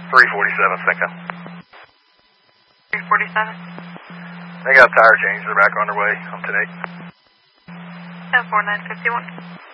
347 Cinco. 347. They got a tire change. They're back on their way. I'm today. 104951.